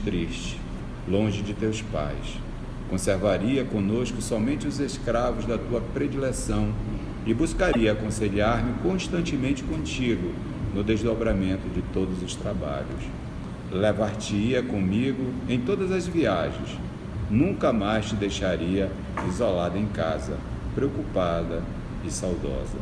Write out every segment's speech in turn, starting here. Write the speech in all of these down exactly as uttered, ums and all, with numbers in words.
triste, longe de teus pais. Conservaria conosco somente os escravos da tua predileção e buscaria aconselhar-me constantemente contigo no desdobramento de todos os trabalhos. Levar-te-ia comigo em todas as viagens. Nunca mais te deixaria isolada em casa, preocupada e saudosa.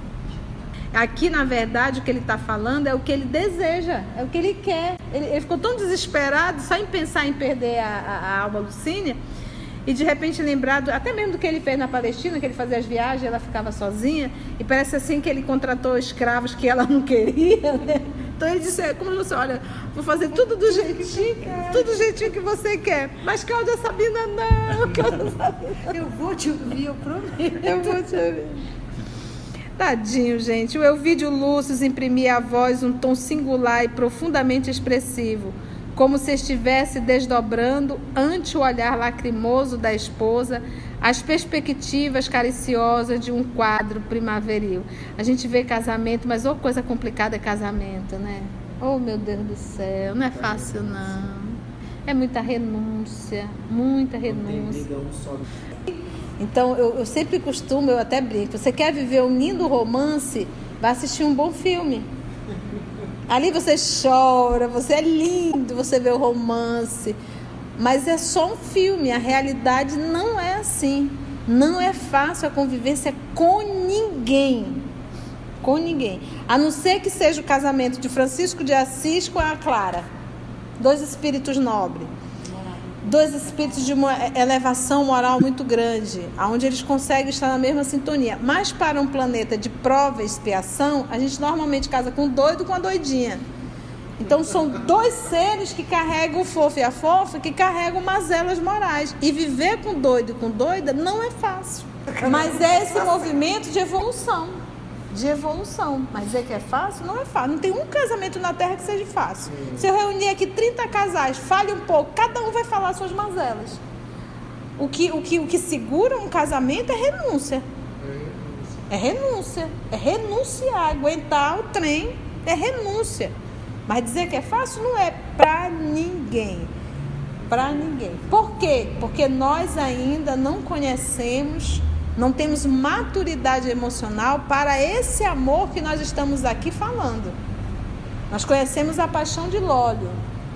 Aqui, na verdade, o que ele está falando é o que ele deseja, é o que ele quer. Ele, ele ficou tão desesperado, só em pensar em perder a, a, a alma Lucínia, e de repente lembrado, até mesmo do que ele fez na Palestina, que ele fazia as viagens, ela ficava sozinha, e parece assim que ele contratou escravos que ela não queria, né? Então ele disse, como você, olha, vou fazer tudo do jeitinho, tudo do jeitinho que você quer. Mas Cláudia Sabina, não, Cláudia Sabina. Eu vou te ouvir, eu prometo. Eu vou te ouvir. Tadinho, gente. O Elvídio Lúcio imprimia a voz um tom singular e profundamente expressivo, como se estivesse desdobrando, ante o olhar lacrimoso da esposa, as perspectivas cariciosas de um quadro primaveril. A gente vê casamento, mas oh, coisa complicada é casamento, né? Oh, meu Deus do céu, não é fácil, não. É muita renúncia, muita renúncia. Então, eu, eu sempre costumo, eu até brinco, você quer viver um lindo romance, vai assistir um bom filme. Ali você chora, você é lindo, você vê o romance, mas é só um filme, a realidade não é assim. Não é fácil a convivência com ninguém, com ninguém, a não ser que seja o casamento de Francisco de Assis com a Clara, dois espíritos nobres, dois espíritos de uma elevação moral muito grande, onde eles conseguem estar na mesma sintonia. Mas para um planeta de prova e expiação, a gente normalmente casa com um doido com a doidinha. Então são dois seres que carregam o fofo e a fofa, que carregam mazelas morais. E viver com doido e com doida não é fácil. Mas é esse movimento de evolução. De evolução. Mas dizer que é fácil? Não é fácil. Não tem um casamento na Terra que seja fácil. Se eu reunir aqui trinta casais, fale um pouco, cada um vai falar suas mazelas. O que, o que, o que segura um casamento é renúncia. É renúncia. É renunciar. Aguentar o trem é renúncia. Mas dizer que é fácil não é para ninguém. Para ninguém. Por quê? Porque nós ainda não conhecemos, não temos maturidade emocional para esse amor que nós estamos aqui falando. Nós conhecemos a paixão de Lólio.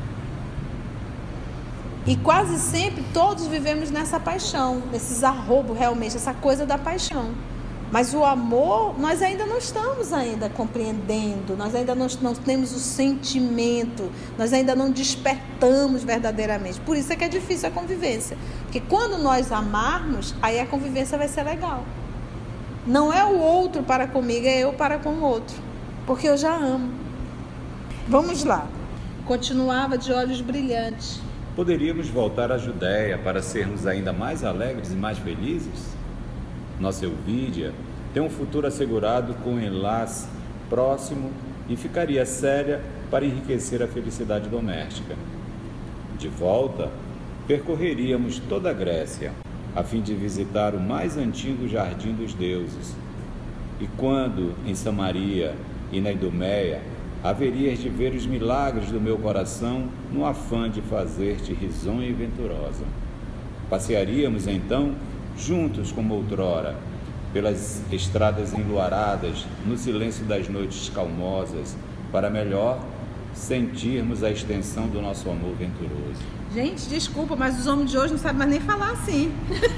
E quase sempre todos vivemos nessa paixão, nesses arrobos realmente, essa coisa da paixão. Mas o amor, nós ainda não estamos ainda compreendendo, nós ainda não, não temos o sentimento, nós ainda não despertamos verdadeiramente. Por isso é que é difícil a convivência. Porque quando nós amarmos, aí a convivência vai ser legal. Não é o outro para comigo, é eu para com o outro. Porque eu já amo. Vamos lá. Continuava de olhos brilhantes. Poderíamos voltar à Judéia para sermos ainda mais alegres e mais felizes? Nossa Elvídia tem um futuro assegurado com um enlace próximo e ficaria séria para enriquecer a felicidade doméstica. De volta, percorreríamos toda a Grécia, a fim de visitar o mais antigo jardim dos deuses. E quando, em Samaria e na Idumeia, haverias de ver os milagres do meu coração no afã de fazer-te risonha e venturosa. Passearíamos, então, juntos como outrora, pelas estradas enluaradas, no silêncio das noites calmosas, para melhor sentirmos a extensão do nosso amor venturoso. Gente, desculpa, mas os homens de hoje não sabem mais nem falar assim.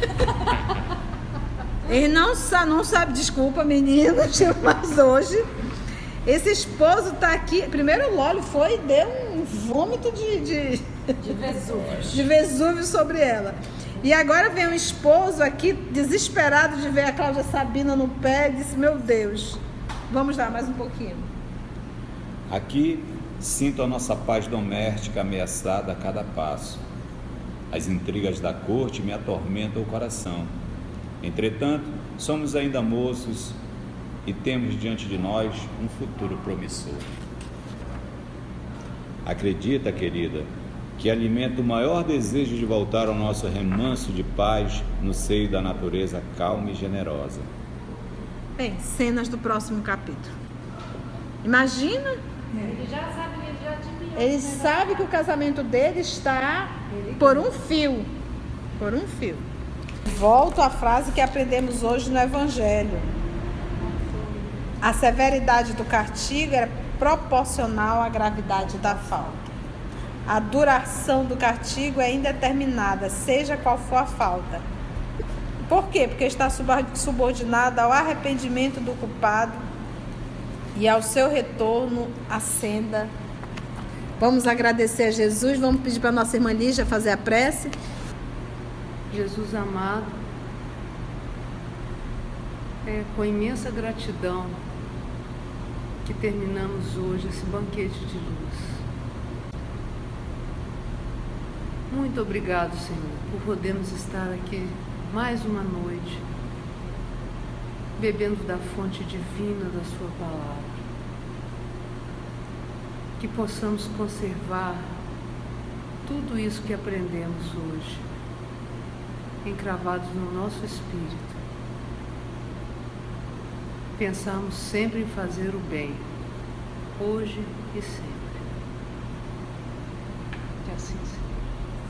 Eles não sabem, não sabe, desculpa, meninas, mas hoje esse esposo tá aqui. Primeiro o Lólio foi e deu um vômito de, de, de Vesúvio. de Vesúvio sobre ela. E agora vem um esposo aqui, desesperado de ver a Cláudia Sabina no pé, e disse, meu Deus, vamos lá, mais um pouquinho. Aqui sinto a nossa paz doméstica ameaçada a cada passo. As intrigas da corte me atormentam o coração. Entretanto, somos ainda moços e temos diante de nós um futuro promissor. Acredita, querida, que alimenta o maior desejo de voltar ao nosso remanso de paz no seio da natureza calma e generosa. Bem, cenas do próximo capítulo. Imagina? Ele já sabe, ele já admite. Ele sabe que o casamento dele está por um fio. Por um fio. Volto à frase que aprendemos hoje no Evangelho. A severidade do castigo é proporcional à gravidade da falta. A duração do castigo é indeterminada, seja qual for a falta. Por quê? Porque está subordinada ao arrependimento do culpado e ao seu retorno à senda. Vamos agradecer a Jesus, vamos pedir para a nossa irmã Lígia fazer a prece. Jesus amado, é com imensa gratidão que terminamos hoje esse banquete de luz. Muito obrigado, Senhor, por podermos estar aqui mais uma noite, bebendo da fonte divina da Sua palavra. Que possamos conservar tudo isso que aprendemos hoje, encravados no nosso espírito. Pensamos sempre em fazer o bem, hoje e sempre. Que assim seja.